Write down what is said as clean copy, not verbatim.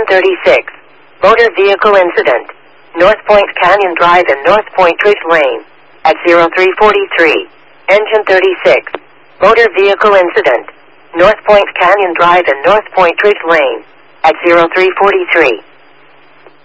36. Motor vehicle incident. North Point Canyon Drive and North Point Ridge Lane. At 0343. Engine 36. Motor vehicle incident. North Point Canyon Drive and North Point Ridge Lane. At 0343.